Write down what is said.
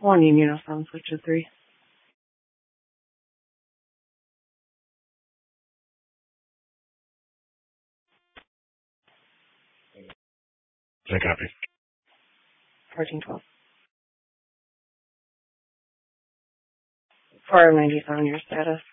One immunosome, switch to 3. I copy. 1412. 497, your status.